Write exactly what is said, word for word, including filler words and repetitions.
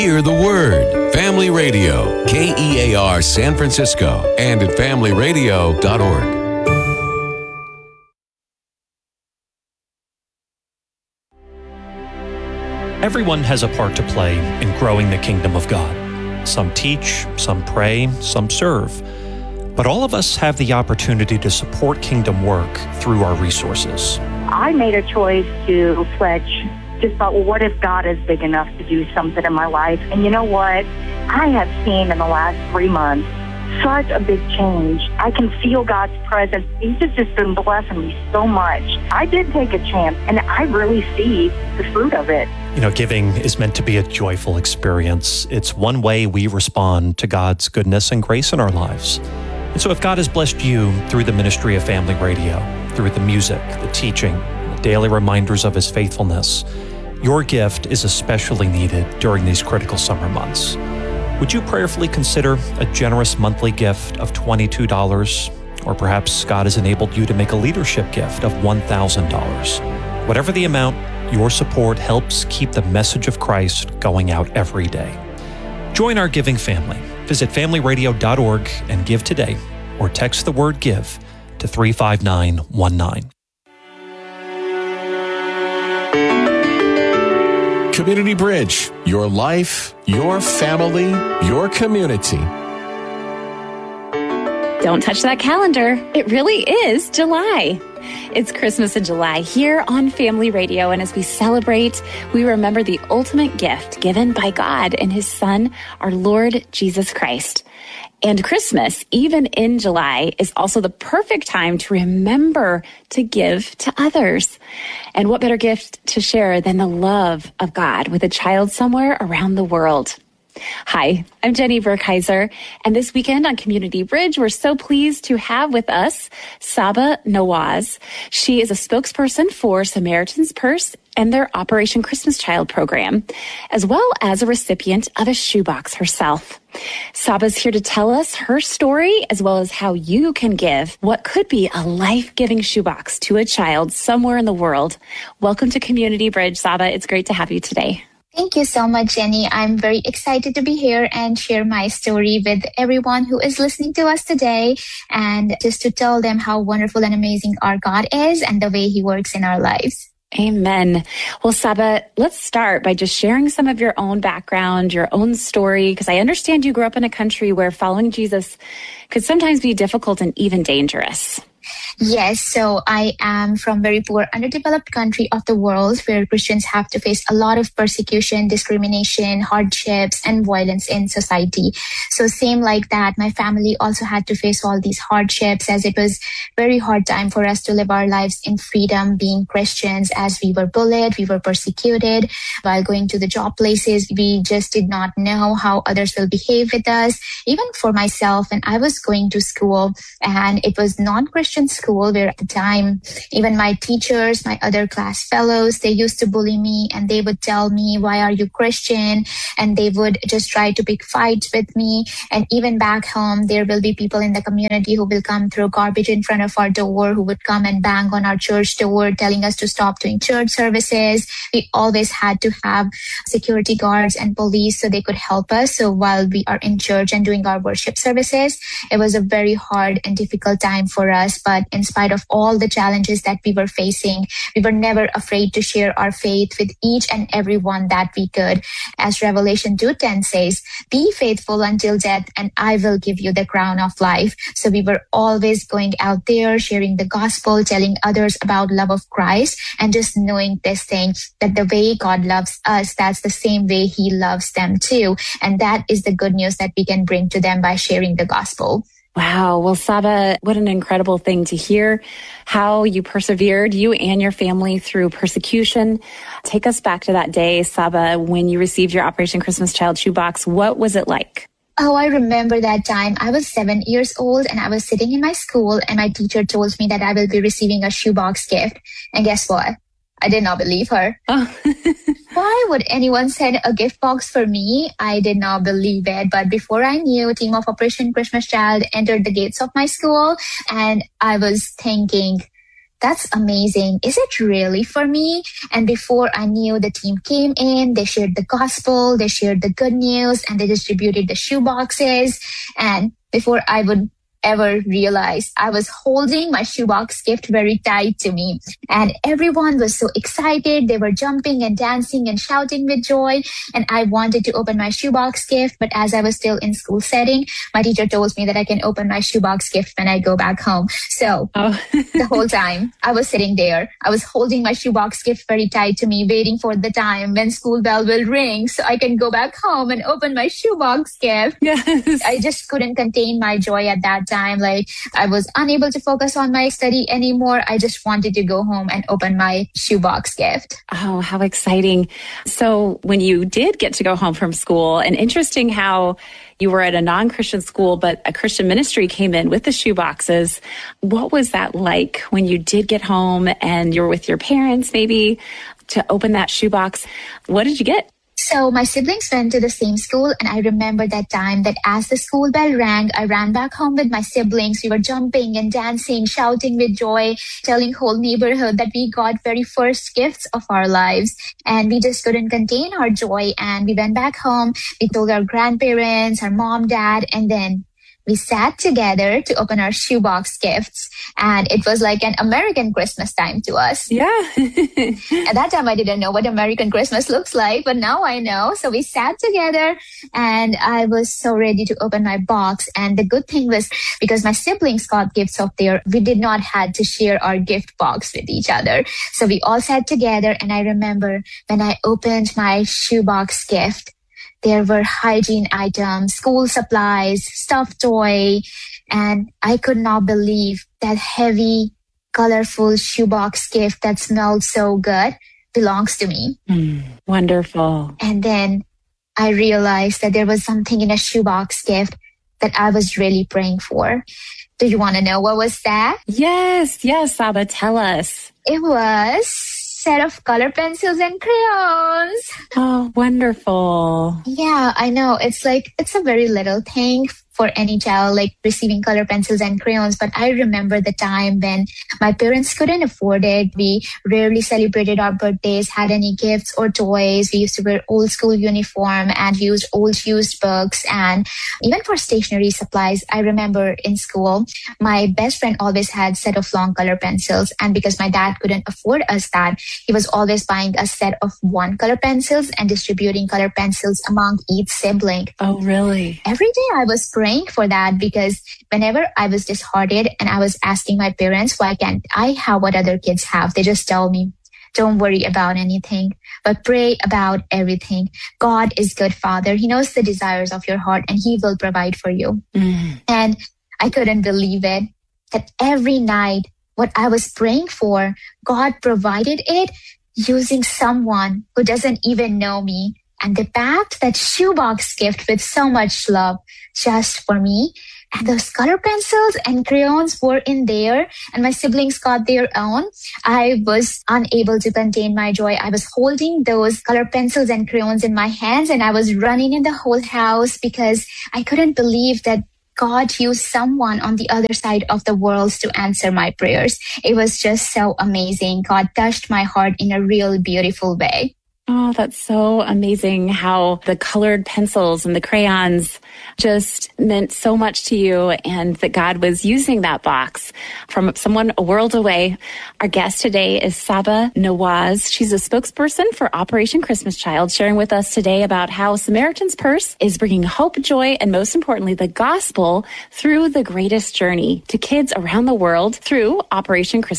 Hear the Word. Family Radio, K E A R San Francisco, and at family radio dot org. Everyone has a part to play in growing the kingdom of God. Some teach, some pray, some serve. But all of us have the opportunity to support kingdom work through our resources. I made a choice to pledge. Just thought, well, what if God is big enough to do something in my life? And you know what? I have seen in the last three months such a big change. I can feel God's presence. He's just, just been blessing me so much. I did take a chance, and I really see the fruit of it. You know, giving is meant to be a joyful experience. It's one way we respond to God's goodness and grace in our lives. And so if God has blessed you through the ministry of Family Radio, through the music, the teaching, the daily reminders of His faithfulness, your gift is especially needed during these critical summer months. Would you prayerfully consider a generous monthly gift of twenty-two dollars? Or perhaps God has enabled you to make a leadership gift of one thousand dollars. Whatever the amount, your support helps keep the message of Christ going out every day. Join our giving family. Visit family radio dot org and give today, or text the word GIVE to three five nine one nine. Community Bridge, your life, your family, your community. Don't touch that calendar. It really is July. It's Christmas in July here on Family Radio, and as we celebrate, we remember the ultimate gift given by God and His Son, our Lord Jesus Christ. And Christmas, even in July, is also the perfect time to remember to give to others. And what better gift to share than the love of God with a child somewhere around the world? Hi, I'm Jenny Burkheiser, and this weekend on Community Bridge, we're so pleased to have with us Saba Nawaz. She is a spokesperson for Samaritan's Purse and their Operation Christmas Child program, as well as a recipient of a shoebox herself. Saba's here to tell us her story, as well as how you can give what could be a life-giving shoebox to a child somewhere in the world. Welcome to Community Bridge, Saba. It's great to have you today. Thank you so much, Jenny. I'm very excited to be here and share my story with everyone who is listening to us today, and just to tell them how wonderful and amazing our God is and the way He works in our lives. Amen. Well, Saba, let's start by just sharing some of your own background, your own story, because I understand you grew up in a country where following Jesus could sometimes be difficult and even dangerous. Yes, so I am from very poor, underdeveloped country of the world where Christians have to face a lot of persecution, discrimination, hardships, and violence in society. So same like that, my family also had to face all these hardships, as it was very hard time for us to live our lives in freedom being Christians, as we were bullied, we were persecuted. While going to the job places, we just did not know how others will behave with us. Even for myself, when I was going to school, and it was non-Christian school, where at the time, even my teachers, my other class fellows, they used to bully me, and they would tell me, why are you Christian? And they would just try to pick fights with me. And even back home, there will be people in the community who will come throw garbage in front of our door, who would come and bang on our church door, telling us to stop doing church services. We always had to have security guards and police so they could help us. So while we are in church and doing our worship services, it was a very hard and difficult time for us. But in spite of all the challenges that we were facing, we were never afraid to share our faith with each and every one that we could. As Revelation two ten says, be faithful until death, and I will give you the crown of life. So we were always going out there, sharing the gospel, telling others about love of Christ, and just knowing this thing, that the way God loves us, that's the same way He loves them too. And that is the good news that we can bring to them by sharing the gospel. Wow. Well, Saba, what an incredible thing to hear how you persevered, you and your family, through persecution. Take us back to that day, Saba, when you received your Operation Christmas Child shoebox. What was it like? Oh, I remember that time. I was seven years old and I was sitting in my school, and my teacher told me that I will be receiving a shoebox gift. And guess what? I did not believe her. Oh. Why would anyone send a gift box for me? I did not believe it. But before I knew, a team of Operation Christmas Child entered the gates of my school, and I was thinking, that's amazing. Is it really for me? And before I knew, the team came in, they shared the gospel, they shared the good news, and they distributed the shoe boxes. And before I would ever realize, I was holding my shoebox gift very tight to me. And everyone was so excited. They were jumping and dancing and shouting with joy. And I wanted to open my shoebox gift. But as I was still in school setting, my teacher told me that I can open my shoebox gift when I go back home. So oh. the whole time I was sitting there, I was holding my shoebox gift very tight to me, waiting for the time when school bell will ring so I can go back home and open my shoebox gift. Yes. I just couldn't contain my joy at that time. Like, I was unable to focus on my study anymore. I just wanted to go home and open my shoebox gift. Oh, how exciting. So when you did get to go home from school, and interesting how you were at a non-Christian school, but a Christian ministry came in with the shoe boxes. What was that like when you did get home and you were with your parents maybe to open that shoebox? What did you get? So my siblings went to the same school, and I remember that time that as the school bell rang, I ran back home with my siblings. We were jumping and dancing, shouting with joy, telling whole neighborhood that we got very first gifts of our lives. And we just couldn't contain our joy. And we went back home. We told our grandparents, our mom, dad, and then we sat together to open our shoebox gifts. And it was like an American Christmas time to us. Yeah. At that time, I didn't know what American Christmas looks like, but now I know. So we sat together and I was so ready to open my box. And the good thing was, because my siblings got gifts of their, we did not have to share our gift box with each other. So we all sat together. And I remember when I opened my shoebox gift, there were hygiene items, school supplies, stuffed toy, and I could not believe that heavy, colorful shoebox gift that smelled so good belongs to me. Mm, wonderful. And then I realized that there was something in a shoebox gift that I was really praying for. Do you want to know what was that? Yes, yes, Saba, tell us. It was set of color pencils and crayons. Oh, wonderful. Yeah, I know. It's like, it's a very little thing for any child, like receiving color pencils and crayons. But I remember the time when my parents couldn't afford it. We rarely celebrated our birthdays, had any gifts or toys. We used to wear old school uniform and used old used books. And even for stationery supplies, I remember in school, my best friend always had a set of long color pencils. And because my dad couldn't afford us that, he was always buying a set of one color pencils and distributing color pencils among each sibling. Oh, really? Every day I was praying for that, because whenever I was disheartened and I was asking my parents, why can't I have what other kids have? They just tell me, don't worry about anything, but pray about everything. God is good, Father. He knows the desires of your heart and he will provide for you. Mm. And I couldn't believe it, that every night what I was praying for, God provided it using someone who doesn't even know me. And they packed that shoebox gift with so much love just for me. And those color pencils and crayons were in there, and my siblings got their own. I was unable to contain my joy. I was holding those color pencils and crayons in my hands, and I was running in the whole house because I couldn't believe that God used someone on the other side of the world to answer my prayers. It was just so amazing. God touched my heart in a real beautiful way. Oh, that's so amazing how the colored pencils and the crayons just meant so much to you, and that God was using that box from someone a world away. Our guest today is Saba Nawaz. She's a spokesperson for Operation Christmas Child, sharing with us today about how Samaritan's Purse is bringing hope, joy, and most importantly, the gospel through the greatest journey to kids around the world through Operation Christmas